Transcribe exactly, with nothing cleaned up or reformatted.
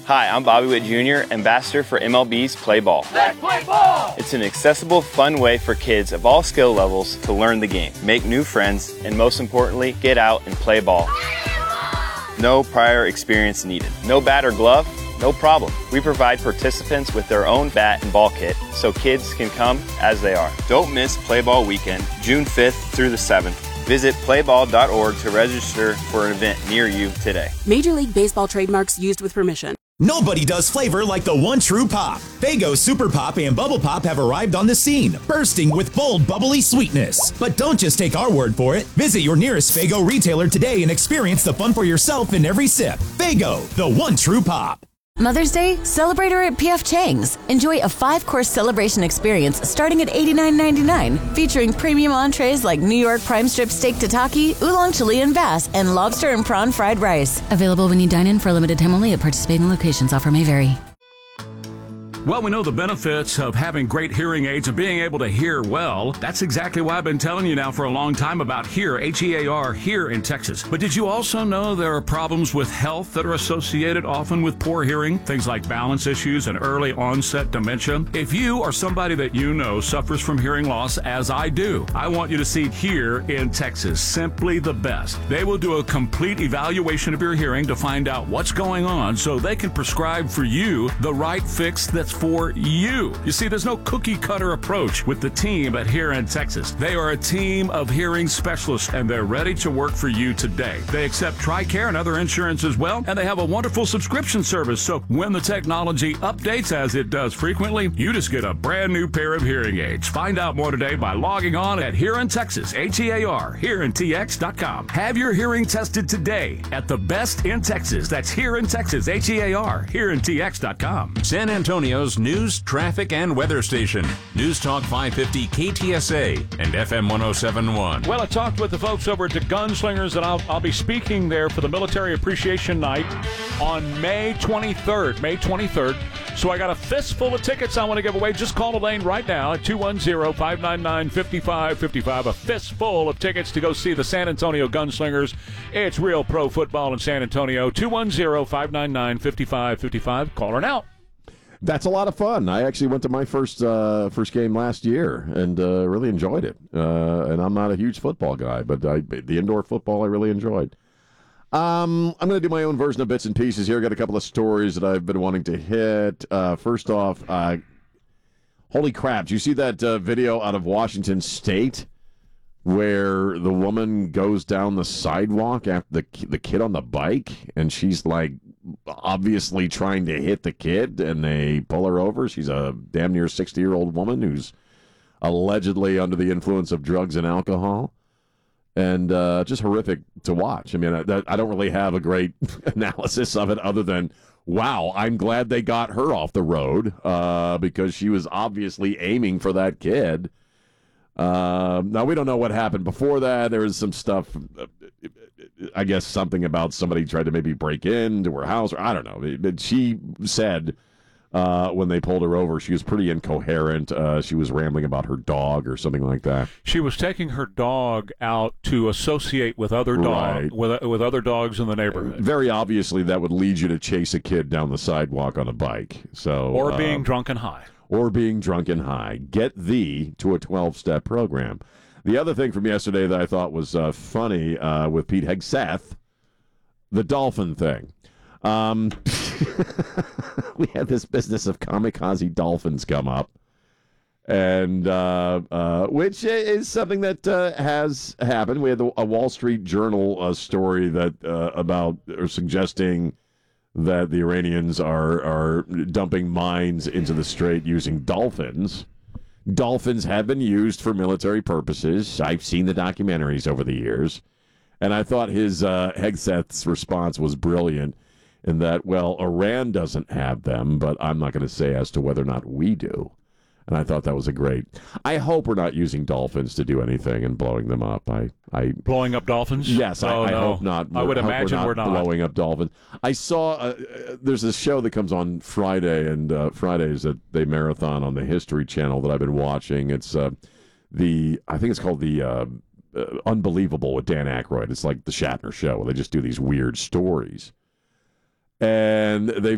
Hi, I'm Bobby Witt Junior, ambassador for M L B's Play Ball. Let's play ball! It's an accessible, fun way for kids of all skill levels to learn the game, make new friends, and most importantly, get out and play ball. No prior experience needed. No bat or glove? No problem. We provide participants with their own bat and ball kit so kids can come as they are. Don't miss Play Ball Weekend, June fifth through the seventh. Visit play ball dot org to register for an event near you today. Major League Baseball trademarks used with permission. Nobody does flavor like the one true pop. Faygo Super Pop and Bubble Pop have arrived on the scene, bursting with bold, bubbly sweetness. But don't just take our word for it. Visit your nearest Faygo retailer today and experience the fun for yourself in every sip. Faygo, the one true pop. Mother's Day? Celebrate her at P F Chang's. Enjoy a five-course celebration experience starting at eighty-nine ninety-nine, featuring premium entrees like New York prime strip steak tataki, oolong Chilean bass, and lobster and prawn fried rice. Available when you dine in for a limited time only at participating locations. Offer may vary. Well, we know the benefits of having great hearing aids and being able to hear well. That's exactly why I've been telling you now for a long time about HEAR, H E A R, here in Texas. But did you also know there are problems with health that are associated often with poor hearing? Things like balance issues and early onset dementia. If you or somebody that you know suffers from hearing loss, as I do, I want you to see HEAR in Texas. Simply the best. They will do a complete evaluation of your hearing to find out what's going on so they can prescribe for you the right fix that's for you. You see, there's no cookie cutter approach with the team at HEAR in Texas. They are a team of hearing specialists and they're ready to work for you today. They accept TRICARE and other insurance as well, and they have a wonderful subscription service. So when the technology updates, as it does frequently, you just get a brand new pair of hearing aids. Find out more today by logging on at HEAR in Texas, H E A R, hear in T X dot com. Have your hearing tested today at the best in Texas. That's HEAR in Texas, H E A R, hear in T X dot com. San Antonio's news, traffic, and weather station. News Talk five fifty K T S A and F M one oh seven point one. Well, I talked with the folks over at the Gunslingers, and I'll, I'll be speaking there for the Military Appreciation Night on May twenty-third. May twenty-third. So I got a fistful of tickets I want to give away. Just call Elaine right now at two one zero, five nine nine, five five five five. A fistful of tickets to go see the San Antonio Gunslingers. It's real pro football in San Antonio. two one zero, five nine nine, five five five five. Call her now. That's a lot of fun. I actually went to my first uh, first game last year and uh, really enjoyed it. Uh, and I'm not a huge football guy, but I, the indoor football I really enjoyed. Um, I'm going to do my own version of bits and pieces here. I got a couple of stories that I've been wanting to hit. Uh, first off, uh, holy crap! Did you see that uh, video out of Washington State where the woman goes down the sidewalk after the the kid on the bike, and she's like obviously trying to hit the kid, and they pull her over. She's a damn near sixty-year-old woman who's allegedly under the influence of drugs and alcohol, and uh, just horrific to watch. I mean, I, I don't really have a great analysis of it other than, wow, I'm glad they got her off the road uh, because she was obviously aiming for that kid. Uh, now, we don't know what happened before that. There was some stuff, I guess something about somebody tried to maybe break into her house, or I don't know. But she said uh, when they pulled her over, she was pretty incoherent. Uh, she was rambling about her dog or something like that. She was taking her dog out to associate with other dogs, Right. with, with other dogs in the neighborhood. Very obviously, that would lead you to chase a kid down the sidewalk on a bike. So, Or being um, drunk and high. Or being drunk and high. Get thee to a twelve-step program. The other thing from yesterday that I thought was uh, funny uh, with Pete Hegseth, the dolphin thing. Um, we had this business of kamikaze dolphins come up, and uh, uh, which is something that uh, has happened. We had the, a Wall Street Journal uh, story that uh, about or suggesting that the Iranians are are dumping mines into the strait using dolphins. Dolphins have been used for military purposes. I've seen the documentaries over the years. And I thought his uh, Hegseth's response was brilliant in that, well, Iran doesn't have them, but I'm not going to say as to whether or not we do. And I thought that was a great. I hope we're not using dolphins to do anything and blowing them up. I, I blowing up dolphins? Yes, I, oh, I no. hope not. I would I hope imagine we're not, we're not blowing up dolphins. I saw uh, there's a show that comes on Friday, and uh, Fridays that they marathon on the History Channel that I've been watching. It's uh, the I think it's called the uh, uh, Unbelievable with Dan Aykroyd. It's like the Shatner show where they just do these weird stories, and they